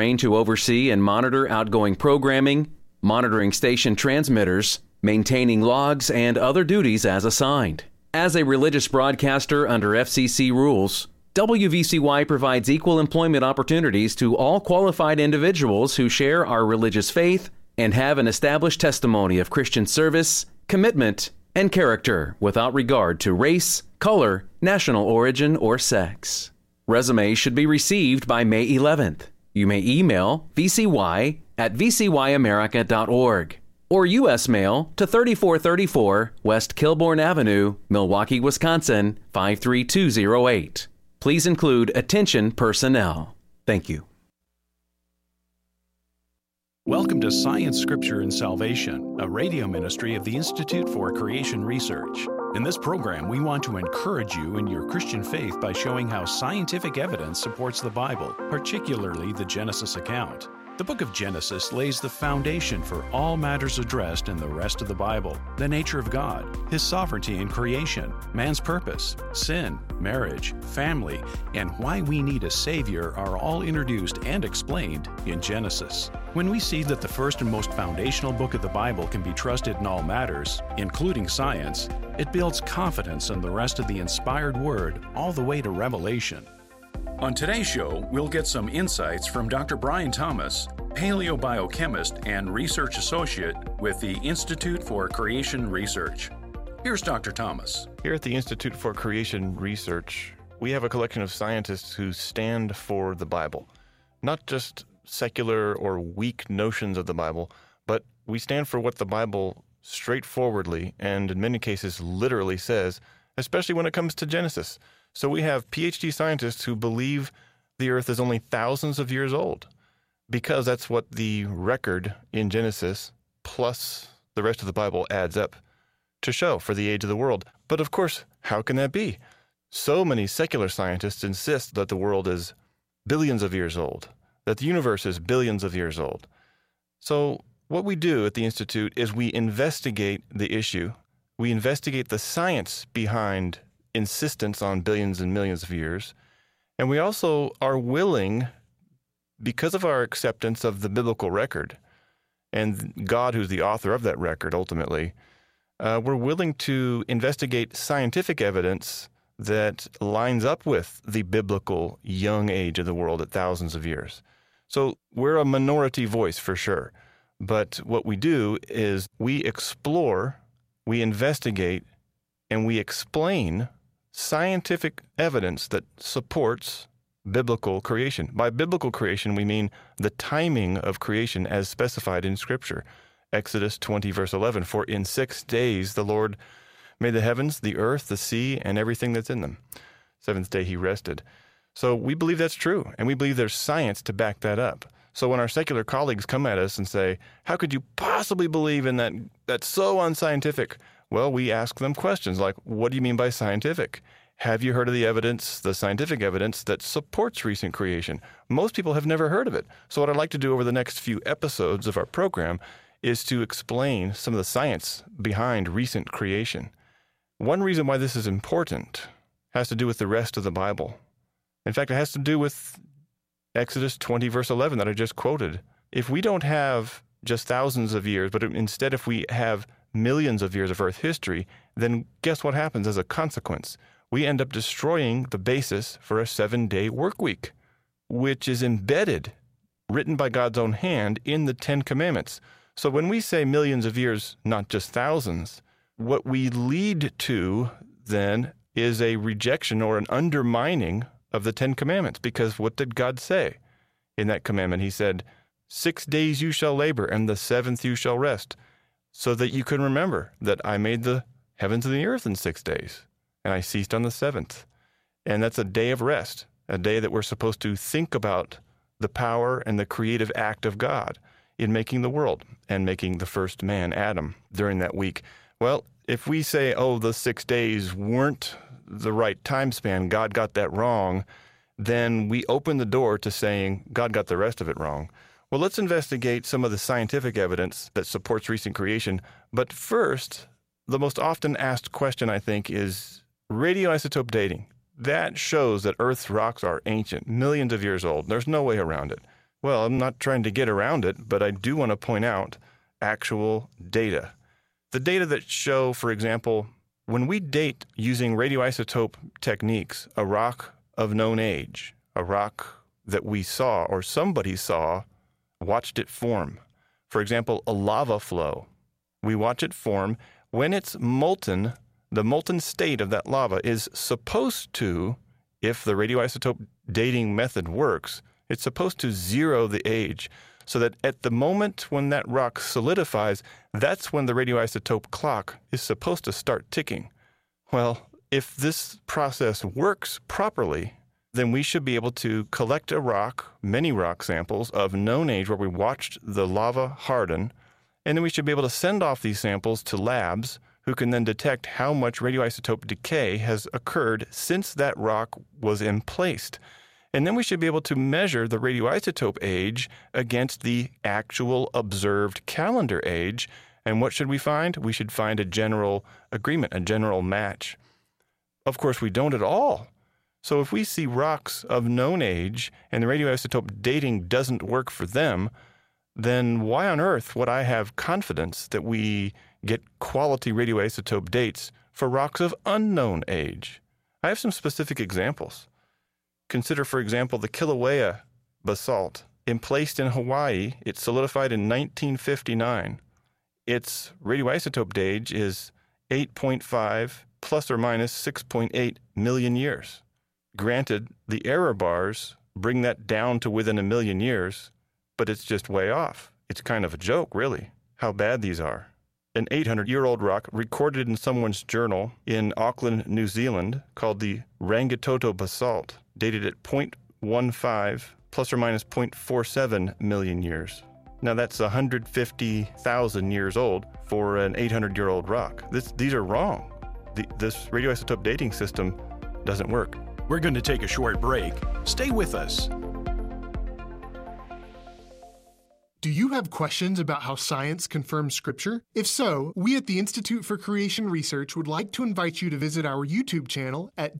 trained to oversee and monitor outgoing programming, monitoring station transmitters, maintaining logs, and other duties as assigned. As a religious broadcaster under FCC rules, WVCY provides equal employment opportunities to all qualified individuals who share our religious faith and have an established testimony of Christian service, commitment, and character without regard to race, color, national origin, or sex. Resumes should be received by May 11th. You may email vcy@vcyamerica.org or U.S. mail to 3434 West Kilbourne Avenue, Milwaukee, Wisconsin, 53208. Please include attention personnel. Thank you. Welcome to Science, Scripture, and Salvation, a radio ministry of the Institute for Creation Research. In this program, we want to encourage you in your Christian faith by showing how scientific evidence supports the Bible, particularly the Genesis account. The book of Genesis lays the foundation for all matters addressed in the rest of the Bible: the nature of God, His sovereignty in creation, man's purpose, sin, marriage, family, and why we need a Savior are all introduced and explained in Genesis. When we see that the first and most foundational book of the Bible can be trusted in all matters, including science, it builds confidence in the rest of the inspired Word all the way to Revelation. On today's show, we'll get some insights from Dr. Brian Thomas, paleobiochemist and research associate with the Institute for Creation Research. Here's Dr. Thomas. Here at the Institute for Creation Research, we have a collection of scientists who stand for the Bible. Not just secular or weak notions of the Bible, but we stand for what the Bible straightforwardly and in many cases literally says, especially when it comes to Genesis. So we have PhD scientists who believe the earth is only thousands of years old because that's what the record in Genesis plus the rest of the Bible adds up to show for the age of the world. But of course, how can that be? So many secular scientists insist that the world is billions of years old, that the universe is billions of years old. So what we do at the Institute is we investigate the issue. We investigate the science behind insistence on billions and millions of years. And we also are willing, because of our acceptance of the biblical record and God, who's the author of that record ultimately, we're willing to investigate scientific evidence that lines up with the biblical young age of the world at thousands of years. So we're a minority voice for sure. But what we do is we explore, we investigate, and we explain scientific evidence that supports biblical creation. By biblical creation, we mean the timing of creation as specified in Scripture. Exodus 20, verse 11, "For in 6 days the Lord made the heavens, the earth, the sea, and everything that's in them. Seventh day he rested." So we believe that's true, and we believe there's science to back that up. So when our secular colleagues come at us and say, "How could you possibly believe in that? That's so unscientific." Well, we ask them questions like, what do you mean by scientific? Have you heard of the evidence, the scientific evidence that supports recent creation? Most people have never heard of it. So what I'd like to do over the next few episodes of our program is to explain some of the science behind recent creation. One reason why this is important has to do with the rest of the Bible. In fact, it has to do with Exodus 20, verse 11 that I just quoted. If we don't have just thousands of years, but instead if we have millions of years of Earth history, then guess what happens as a consequence? We end up destroying the basis for a 7-day work week, which is embedded, written by God's own hand in the 10 Commandments. So when we say millions of years, not just thousands, what we lead to then is a rejection or an undermining of the 10 Commandments. Because what did God say in that commandment? He said, 6 days you shall labor, and the 7th you shall rest, so that you can remember that I made the heavens and the earth in 6 days, and I ceased on the 7th. And that's a day of rest, a day that we're supposed to think about the power and the creative act of God in making the world and making the first man, Adam, during that week. Well, if we say, oh, the 6 days weren't the right time span, God got that wrong, then we open the door to saying God got the rest of it wrong. Well, let's investigate some of the scientific evidence that supports recent creation. But first, the most often asked question, I think, is radioisotope dating. That shows that Earth's rocks are ancient, millions of years old. There's no way around it. Well, I'm not trying to get around it, but I do want to point out actual data. The data that show, for example, when we date using radioisotope techniques, a rock of known age, a rock that we saw or somebody saw, watched it form. For example, a lava flow. We watch it form. When it's molten, the molten state of that lava is supposed to, if the radioisotope dating method works, it's supposed to zero the age so that at the moment when that rock solidifies, that's when the radioisotope clock is supposed to start ticking. Well, if this process works properly, then we should be able to collect a rock, many rock samples of known age where we watched the lava harden, and then we should be able to send off these samples to labs who can then detect how much radioisotope decay has occurred since that rock was emplaced. And then we should be able to measure the radioisotope age against the actual observed calendar age. And what should we find? We should find a general agreement, a general match. Of course, we don't at all. So if we see rocks of known age and the radioisotope dating doesn't work for them, then why on earth would I have confidence that we get quality radioisotope dates for rocks of unknown age? I have some specific examples. Consider, for example, the Kilauea basalt. Emplaced in Hawaii, it solidified in 1959. Its radioisotope age is 8.5 plus or minus 6.8 million years. Granted, the error bars bring that down to within a million years, but it's just way off. It's kind of a joke, really, how bad these are. An 800-year-old rock recorded in someone's journal in Auckland, New Zealand, called the Rangitoto basalt, dated at 0.15 plus or minus 0.47 million years. Now that's 150,000 years old for an 800-year-old rock. These are wrong. This radioisotope dating system doesn't work. We're going to take a short break. Stay with us. Do you have questions about how science confirms Scripture? If so, we at the Institute for Creation Research would like to invite you to visit our YouTube channel at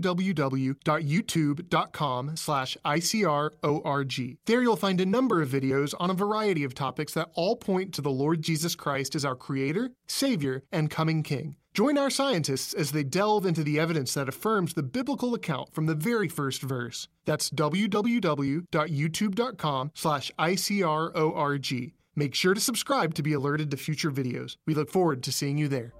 www.youtube.com/ICRORG. There you'll find a number of videos on a variety of topics that all point to the Lord Jesus Christ as our Creator, Savior, and coming King. Join our scientists as they delve into the evidence that affirms the biblical account from the very first verse. That's www.youtube.com/ICRORG. Make sure to subscribe to be alerted to future videos. We look forward to seeing you there.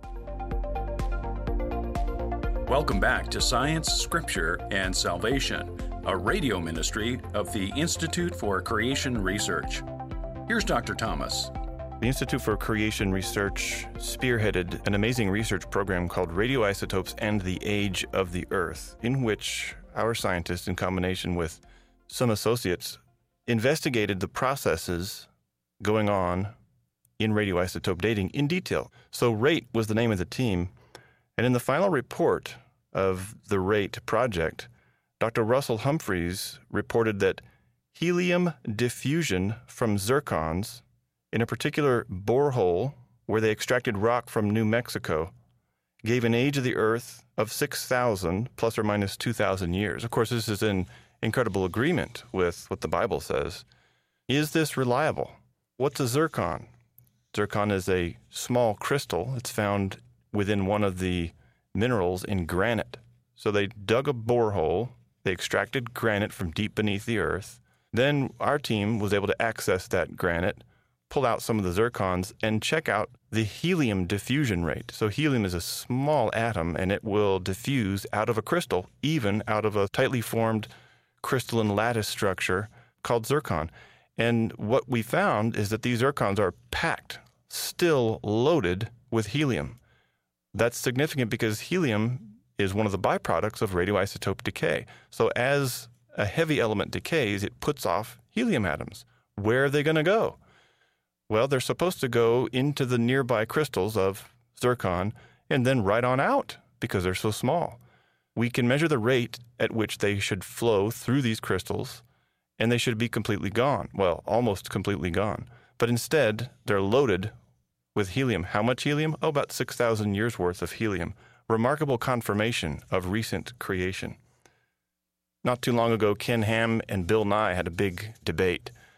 Welcome back to Science, Scripture, and Salvation, a radio ministry of the Institute for Creation Research. Here's Dr. Thomas. The Institute for Creation Research spearheaded an amazing research program called Radioisotopes and the Age of the Earth, in which our scientists, in combination with some associates, investigated the processes going on in radioisotope dating in detail. So RATE was the name of the team. And in the final report of the RATE project, Dr. Russell Humphreys reported that helium diffusion from zircons in a particular borehole where they extracted rock from New Mexico gave an age of the Earth of 6,000 plus or minus 2,000 years. Of course, this is in incredible agreement with what the Bible says. Is this reliable? What's a zircon? Zircon is a small crystal. It's found within one of the minerals in granite. So they dug a borehole. They extracted granite from deep beneath the earth. Then our team was able to access that granite, pull out some of the zircons, and check out the helium diffusion rate. So helium is a small atom, and it will diffuse out of a crystal, even out of a tightly formed crystalline lattice structure called zircon. And what we found is that these zircons are packed, still loaded with helium. That's significant because helium is one of the byproducts of radioisotope decay. So as a heavy element decays, it puts off helium atoms. Where are they going to go? Well, they're supposed to go into the nearby crystals of zircon and then right on out because they're so small. We can measure the rate at which they should flow through these crystals, and they should be completely gone. Well, almost completely gone. But instead, they're loaded with helium. How much helium? Oh, about 6,000 years worth of helium. Remarkable confirmation of recent creation. Not too long ago, Ken Ham and Bill Nye had a big debate.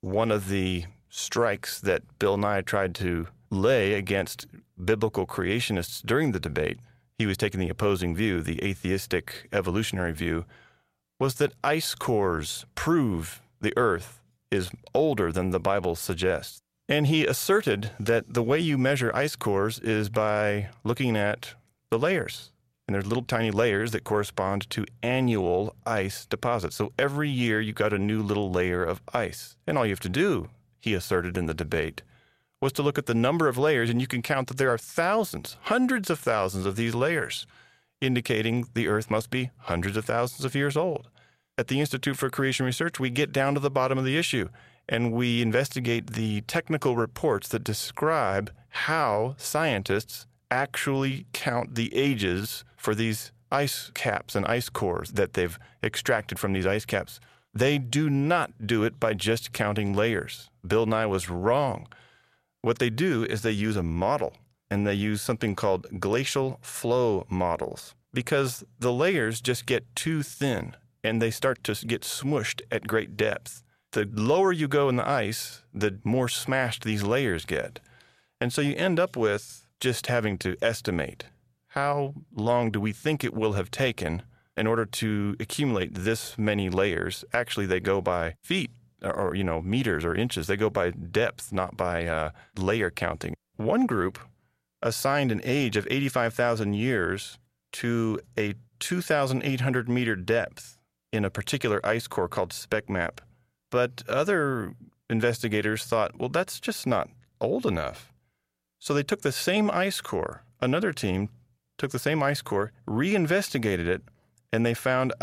one of the strikes that Bill Nye tried to lay against biblical creationists during the debate, he was taking the opposing view, the atheistic evolutionary view, was that ice cores prove the earth is older than the Bible suggests. And he asserted that the way you measure ice cores is by looking at the layers. And there's little tiny layers that correspond to annual ice deposits. So every year you got a new little layer of ice. And all you have to do, he asserted in the debate, was to look at the number of layers, and you can count that there are thousands, hundreds of thousands of these layers, indicating the earth must be hundreds of thousands of years old. At the Institute for Creation Research, we get down to the bottom of the issue, and we investigate the technical reports that describe how scientists actually count the ages for these ice caps and ice cores that they've extracted from these ice caps. They do not do it by just counting layers. Bill Nye was wrong. What they do is they use a model, and they use something called glacial flow models, because the layers just get too thin, and they start to get smushed at great depth. The lower you go in the ice, the more smashed these layers get. And so you end up with just having to estimate how long do we think it will have taken in order to accumulate this many layers. Actually, they go by feet or meters or inches. They go by depth, not by layer counting. One group assigned an age of 85,000 years to a 2,800 meter depth in a particular ice core called SPECMAP. But other investigators thought, well, that's just not old enough. So they took the same ice core. Another team took the same ice core, reinvestigated it, and they found,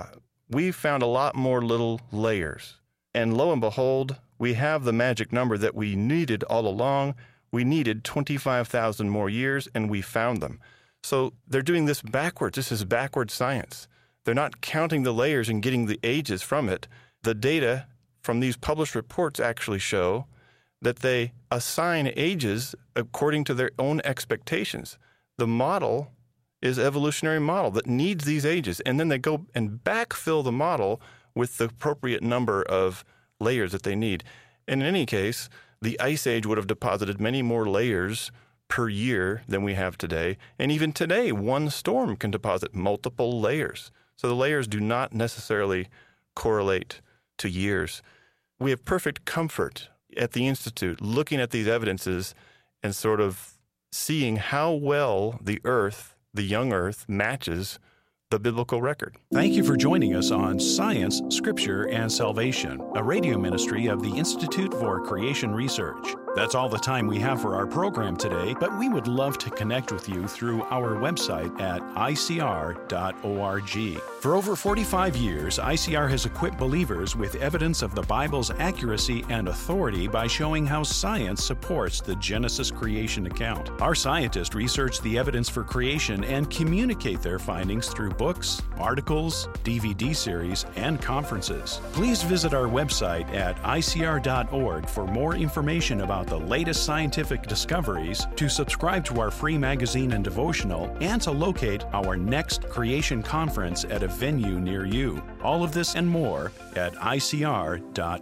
we found a lot more little layers. And lo and behold, we have the magic number that we needed all along. We needed 25,000 more years, and we found them. So they're doing this backwards. This is backward science. They're not counting the layers and getting the ages from it. The data from these published reports actually show that they assign ages according to their own expectations. The model is evolutionary model that needs these ages, and then they go and backfill the model with the appropriate number of layers that they need. And in any case, the Ice Age would have deposited many more layers per year than we have today. And even today, one storm can deposit multiple layers. So the layers do not necessarily correlate to years. We have perfect comfort at the Institute looking at these evidences and sort of seeing how well the Earth, the young Earth, matches the biblical record. Thank you for joining us on Science, Scripture, and Salvation, a radio ministry of the Institute for Creation Research. That's all the time we have for our program today, but we would love to connect with you through our website at icr.org. For over 45 years, ICR has equipped believers with evidence of the Bible's accuracy and authority by showing how science supports the Genesis creation account. Our scientists research the evidence for creation and communicate their findings through books, articles, DVD series, and conferences. Please visit our website at icr.org for more information about the latest scientific discoveries, to subscribe to our free magazine and devotional, and to locate our next creation conference at a venue near you. All of this and more at icr.org.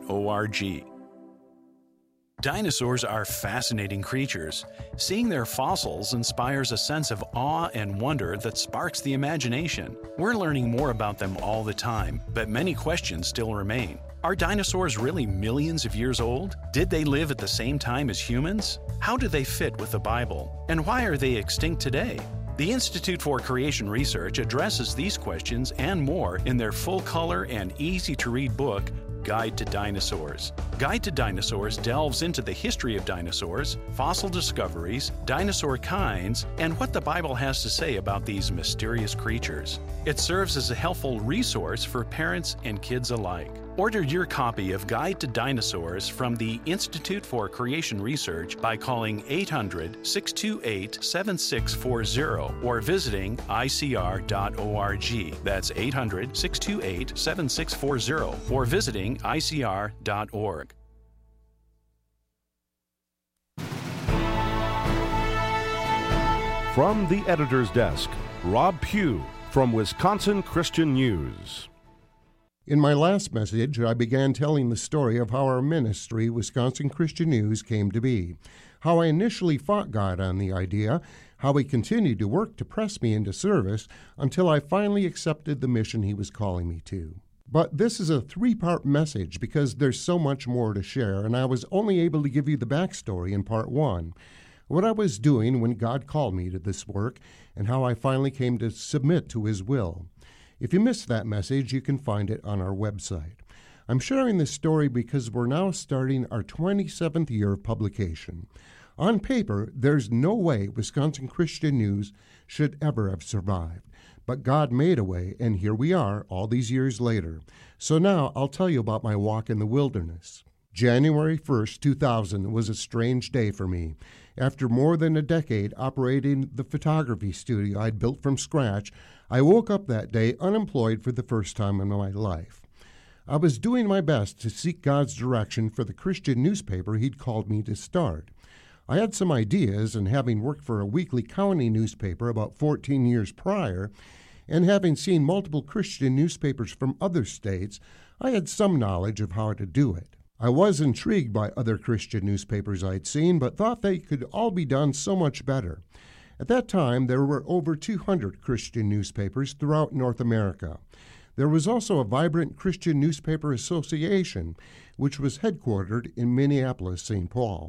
Dinosaurs are fascinating creatures. Seeing their fossils inspires a sense of awe and wonder that sparks the imagination. We're learning more about them all the time, but many questions still remain. Are dinosaurs really millions of years old? Did they live at the same time as humans? How do they fit with the Bible? And why are they extinct today? The Institute for Creation Research addresses these questions and more in their full-color and easy-to-read book, Guide to Dinosaurs. Guide to Dinosaurs delves into the history of dinosaurs, fossil discoveries, dinosaur kinds, and what the Bible has to say about these mysterious creatures. It serves as a helpful resource for parents and kids alike. Order your copy of Guide to Dinosaurs from the Institute for Creation Research by calling 800-628-7640 or visiting icr.org. That's 800-628-7640 or visiting icr.org. From the editor's desk, Rob Pugh from Wisconsin Christian News. In my last message, I began telling the story of how our ministry, Wisconsin Christian News, came to be, how I initially fought God on the idea, how He continued to work to press me into service until I finally accepted the mission He was calling me to. But this is a 3-part message because there's so much more to share, and I was only able to give you the backstory in part 1, what I was doing when God called me to this work, and how I finally came to submit to His will. If you missed that message, you can find it on our website. I'm sharing this story because we're now starting our 27th year of publication. On paper, there's no way Wisconsin Christian News should ever have survived. But God made a way, and here we are, all these years later. So now I'll tell you about my walk in the wilderness. January 1st, 2000 was a strange day for me. After more than a decade operating the photography studio I'd built from scratch, I woke up that day unemployed for the first time in my life. I was doing my best to seek God's direction for the Christian newspaper He'd called me to start. I had some ideas, and having worked for a weekly county newspaper about 14 years prior, and having seen multiple Christian newspapers from other states, I had some knowledge of how to do it. I was intrigued by other Christian newspapers I'd seen, but thought they could all be done so much better. At that time, there were over 200 Christian newspapers throughout North America. There was also a vibrant Christian newspaper association, which was headquartered in Minneapolis, St. Paul.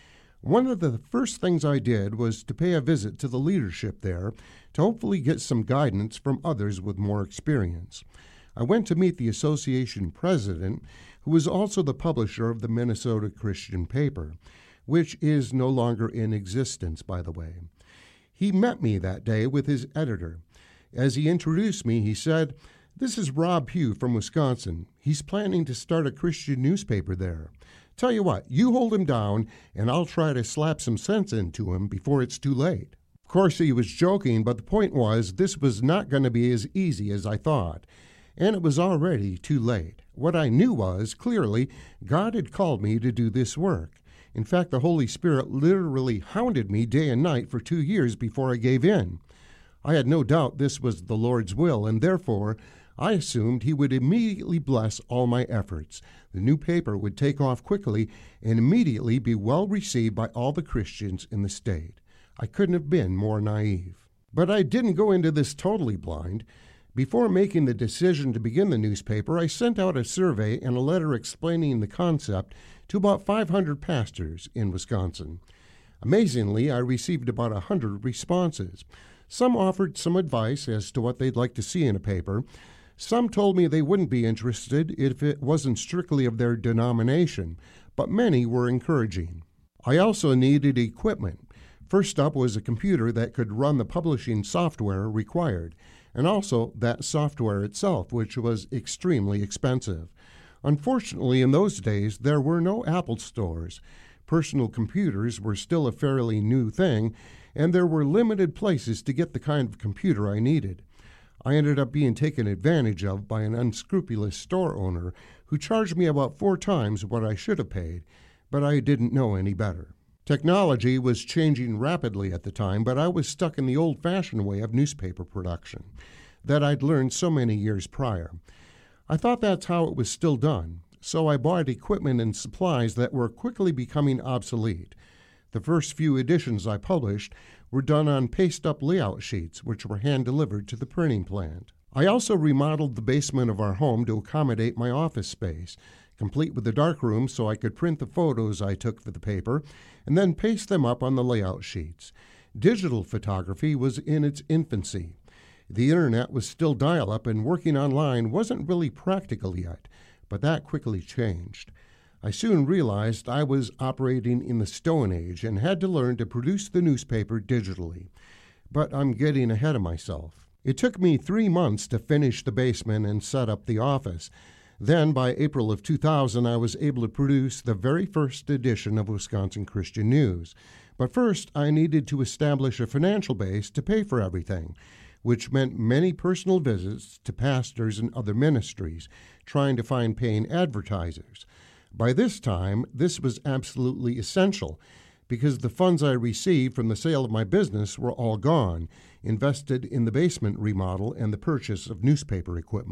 One of the first things I did was to pay a visit to the leadership there to hopefully get some guidance from others with more experience. I went to meet the association president, who was also the publisher of the Minnesota Christian paper, which is no longer in existence, by the way. He met me that day with his editor. As he introduced me, he said, "This is Rob Pugh from Wisconsin. He's planning to start a Christian newspaper there. Tell you what, you hold him down, and I'll try to slap some sense into him before it's too late." Of course, he was joking, but the point was this was not going to be as easy as I thought, and it was already too late. What I knew was, clearly, God had called me to do this work. In fact, the Holy Spirit literally hounded me day and night for 2 years before I gave in. I had no doubt this was the Lord's will, and therefore I assumed He would immediately bless all my efforts. The new paper would take off quickly and immediately be well received by all the Christians in the state. I couldn't have been more naive. But I didn't go into this totally blind. Before making the decision to begin the newspaper, I sent out a survey and a letter explaining the concept to about 500 pastors in Wisconsin. Amazingly, I received about 100 responses. Some offered some advice as to what they'd like to see in a paper. Some told me they wouldn't be interested if it wasn't strictly of their denomination, but many were encouraging. I also needed equipment. First up was a computer that could run the publishing software required, and also that software itself, which was extremely expensive. Unfortunately, in those days, there were no Apple stores. Personal computers were still a fairly new thing, and there were limited places to get the kind of computer I needed. I ended up being taken advantage of by an unscrupulous store owner who charged me about 4 times what I should have paid, but I didn't know any better. Technology was changing rapidly at the time, but I was stuck in the old-fashioned way of newspaper production that I'd learned so many years prior. I thought that's how it was still done, so I bought equipment and supplies that were quickly becoming obsolete. The first few editions I published were done on paste-up layout sheets, which were hand-delivered to the printing plant. I also remodeled the basement of our home to accommodate my office space, complete with a darkroom so I could print the photos I took for the paper and then paste them up on the layout sheets. Digital photography was in its infancy. The internet was still dial-up, and working online wasn't really practical yet, but that quickly changed. I soon realized I was operating in the Stone Age and had to learn to produce the newspaper digitally. But I'm getting ahead of myself. It took me 3 months to finish the basement and set up the office. Then, by April of 2000, I was able to produce the very first edition of Wisconsin Christian News. But first, I needed to establish a financial base to pay for everything, which meant many personal visits to pastors and other ministries, trying to find paying advertisers. By this time, this was absolutely essential, because the funds I received from the sale of my business were all gone, invested in the basement remodel and the purchase of newspaper equipment.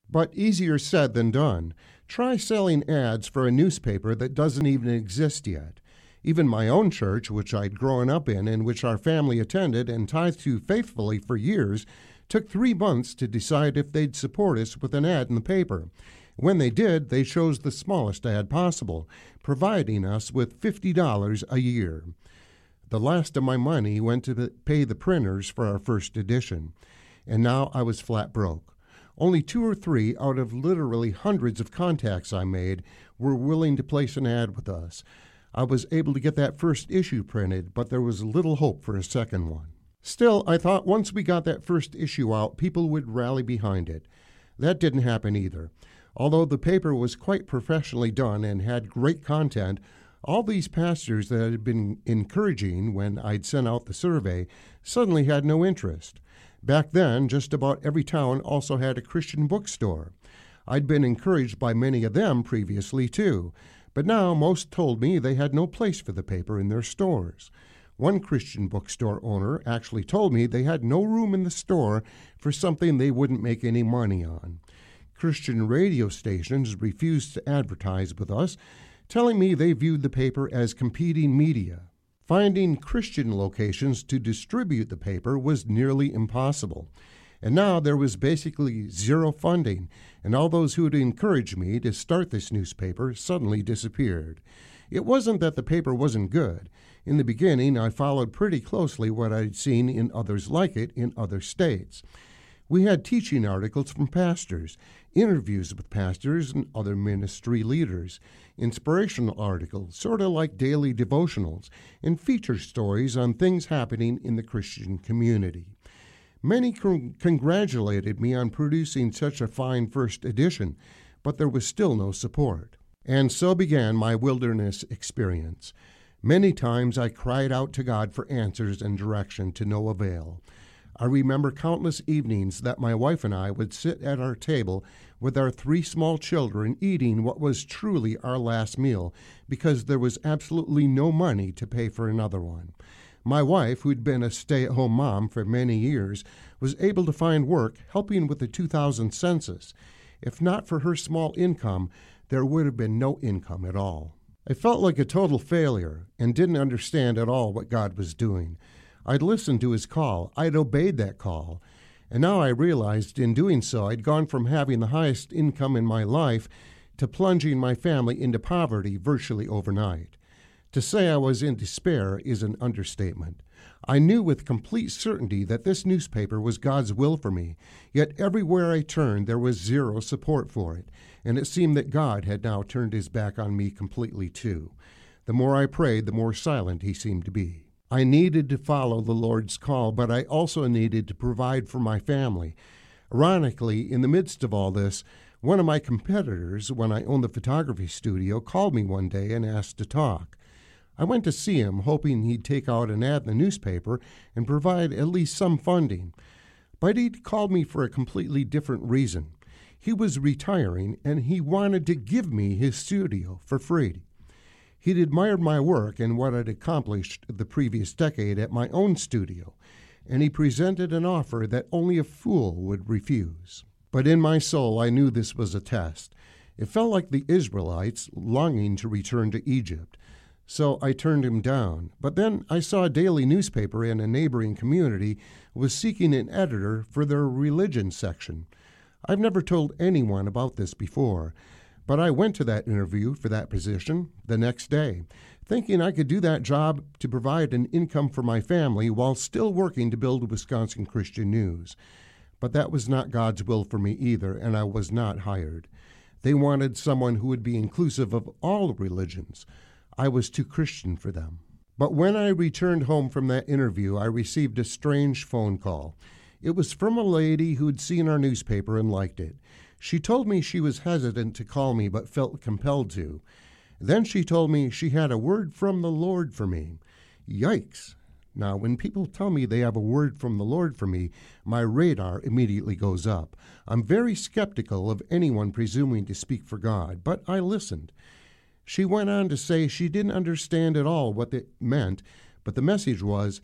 But easier said than done. Try selling ads for a newspaper that doesn't even exist yet. Even my own church, which I'd grown up in and which our family attended and tithed to faithfully for years, took 3 months to decide if they'd support us with an ad in the paper. When they did, they chose the smallest ad possible, providing us with $50 a year. The last of my money went to pay the printers for our first edition, and now I was flat broke. Only 2 or 3 out of literally hundreds of contacts I made were willing to place an ad with us. I was able to get that first issue printed, but there was little hope for a second one. Still, I thought once we got that first issue out, people would rally behind it. That didn't happen either. Although the paper was quite professionally done and had great content, all these pastors that had been encouraging when I'd sent out the survey suddenly had no interest. Back then, just about every town also had a Christian bookstore. I'd been encouraged by many of them previously, too, but now most told me they had no place for the paper in their stores. One Christian bookstore owner actually told me they had no room in the store for something they wouldn't make any money on. Christian radio stations refused to advertise with us, telling me they viewed the paper as competing media. Finding Christian locations to distribute the paper was nearly impossible. And now there was basically zero funding, and all those who had encouraged me to start this newspaper suddenly disappeared. It wasn't that the paper wasn't good. In the beginning, I followed pretty closely what I'd seen in others like it in other states. We had teaching articles from pastors, interviews with pastors and other ministry leaders, inspirational articles, sort of like daily devotionals, and feature stories on things happening in the Christian community. Many congratulated me on producing such a fine first edition, but there was still no support. And so began my wilderness experience. Many times I cried out to God for answers and direction to no avail. I remember countless evenings that my wife and I would sit at our table with our 3 small children eating what was truly our last meal because there was absolutely no money to pay for another one. My wife, who'd been a stay-at-home mom for many years, was able to find work helping with the 2000 census. If not for her small income, there would have been no income at all. I felt like a total failure and didn't understand at all what God was doing. I'd listened to his call. I'd obeyed that call. And now I realized in doing so, I'd gone from having the highest income in my life to plunging my family into poverty virtually overnight. To say I was in despair is an understatement. I knew with complete certainty that this newspaper was God's will for me, yet everywhere I turned there was zero support for it, and it seemed that God had now turned his back on me completely too. The more I prayed, the more silent he seemed to be. I needed to follow the Lord's call, but I also needed to provide for my family. Ironically, in the midst of all this, one of my competitors, when I owned the photography studio, called me one day and asked to talk. I went to see him, hoping he'd take out an ad in the newspaper and provide at least some funding. But he'd called me for a completely different reason. He was retiring, and he wanted to give me his studio for free. He'd admired my work and what I'd accomplished the previous decade at my own studio, and he presented an offer that only a fool would refuse. But in my soul, I knew this was a test. It felt like the Israelites longing to return to Egypt. So I turned him down. But then I saw a daily newspaper in a neighboring community was seeking an editor for their religion section. I've never told anyone about this before, but I went to that interview for that position the next day, thinking I could do that job to provide an income for my family while still working to build Wisconsin Christian News. But that was not God's will for me either, and I was not hired. They wanted someone who would be inclusive of all religions. I was too Christian for them. But when I returned home from that interview, I received a strange phone call. It was from a lady who'd seen our newspaper and liked it. She told me she was hesitant to call me but felt compelled to. Then she told me she had a word from the Lord for me. Yikes! Now, when people tell me they have a word from the Lord for me, my radar immediately goes up. I'm very skeptical of anyone presuming to speak for God, but I listened. She went on to say she didn't understand at all what it meant, but the message was,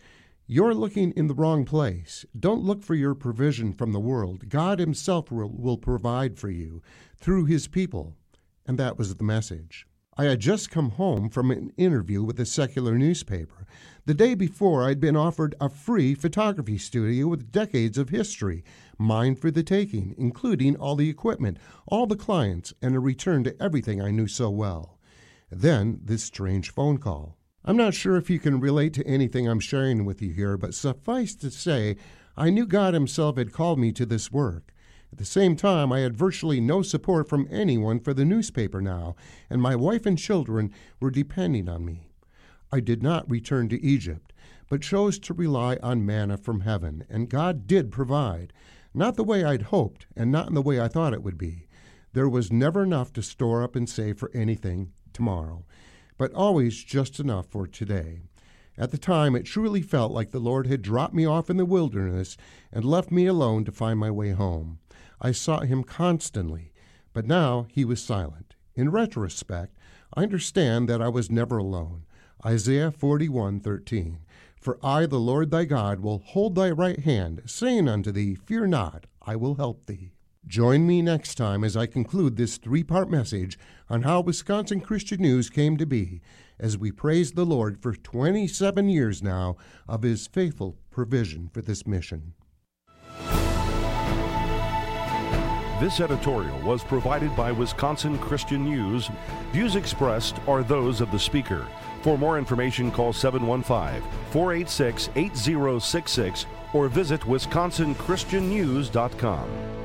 You're looking in the wrong place. Don't look for your provision from the world. God himself will provide for you through his people. And that was the message. I had just come home from an interview with a secular newspaper. The day before, I'd been offered a free photography studio with decades of history, mine for the taking, including all the equipment, all the clients, and a return to everything I knew so well. Then, this strange phone call. I'm not sure if you can relate to anything I'm sharing with you here, but suffice to say, I knew God himself had called me to this work. At the same time, I had virtually no support from anyone for the newspaper now, and my wife and children were depending on me. I did not return to Egypt, but chose to rely on manna from heaven, and God did provide. Not the way I'd hoped, and not in the way I thought it would be. There was never enough to store up and save for anything tomorrow, but always just enough for today. At the time, it truly felt like the Lord had dropped me off in the wilderness and left me alone to find my way home. I sought him constantly, but now he was silent. In retrospect, I understand that I was never alone. Isaiah 41:13. For I, the Lord thy God, will hold thy right hand, saying unto thee, Fear not, I will help thee. Join me next time as I conclude this 3-part message on how Wisconsin Christian News came to be, as we praise the Lord for 27 years now of his faithful provision for this mission. This editorial was provided by Wisconsin Christian News. Views expressed are those of the speaker. For more information, call 715-486-8066 or visit wisconsinchristiannews.com.